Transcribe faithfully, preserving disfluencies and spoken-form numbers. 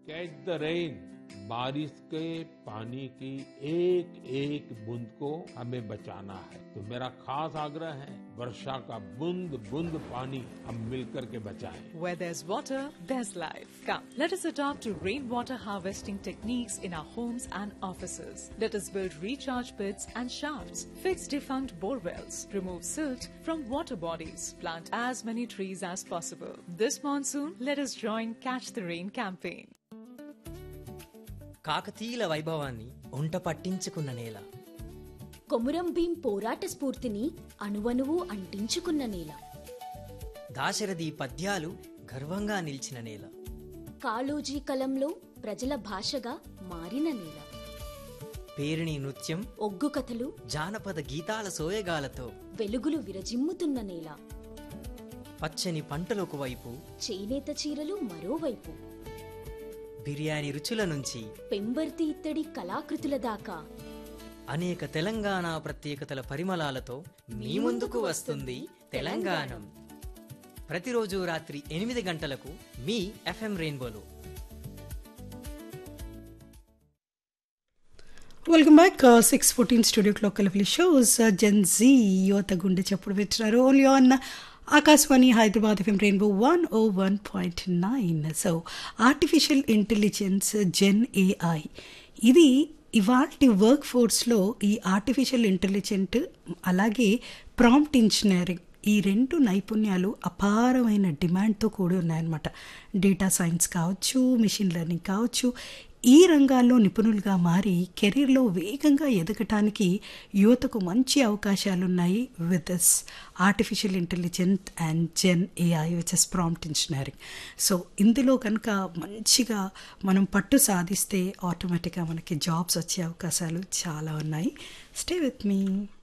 Catch the rain, बारिश के पानी की एक एक बूंद को हमें बचाना है। तो मेरा खास आग्रह है, वर्षा का बूंद बूंद पानी हम मिलकर के बचाएं। Where there's water, there's life. Come, let us adopt to rainwater harvesting techniques in our homes and offices. Let us build recharge pits and shafts, fix defunct bore wells, remove silt from water bodies, plant as many trees as possible. This monsoon, let us join Catch the Rain campaign. కాకతీయుల వైభవాన్ని ఒంట పట్టించుకున్న నేల, కొమురం భీం పోరాట స్ఫూర్తిని అణువణువు అంటించుకున్న నేల, దాశరథి పద్యాలు గర్వంగా నిలిచిన నేల, కాళోజీ కలంలో ప్రజల భాషగా మారిన నేల, పేరిణి నృత్యం, ఒగ్గు కథలు, జానపద గీతాల సోయగాలతో వెలుగులు విరజిమ్ముతున్న నేల, పచ్చని పంటలకు వైపు, చేనేత చీరలు మరోవైపు, బిర్యానీ రుచుల నుంచి పెంబర్తి ఇత్తడి కళాకృతుల దాకా అనేక తెలంగాణ ప్రత్యేకతల పరిమళాలతో మీ ముందుకు వస్తుంది తెలంగాణం. ప్రతిరోజు రాత్రి ఎనిమిది గంటలకు మీ FM రెయిన్బోలో. Welcome back. Six fourteen studio clock lovely shows జెన్ జీ యువత గుండె చెప్పుడు పెట్టినారు only on Akashvani Hyderabad FM rainbow one oh one point nine. So artificial intelligence gen AI ఇది ఇవాల్టి వర్క్ ఫోర్స్లో ఈ ఆర్టిఫిషియల్ ఇంటెలిజెంట్ అలాగే ప్రాంప్ట్ ఇంజనీరింగ్ ఈ రెండు నైపుణ్యాలు అపారమైన డిమాండ్తో కూడి ఉన్నాయన్నమాట. డేటా సైన్స్ కావచ్చు, మిషన్ లెర్నింగ్ కావచ్చు, ఈ రంగాల్లో నిపుణులుగా మారి కెరీర్లో వేగంగా ఎదగటానికి యువతకు మంచి అవకాశాలున్నాయి with this artificial intelligence and gen AI which is prompt engineering. So ఇందులో కనుక మంచిగా మనం పట్టు సాధిస్తే ఆటోమేటిక్గా మనకి జాబ్స్ వచ్చే అవకాశాలు చాలా ఉన్నాయి. Stay with me.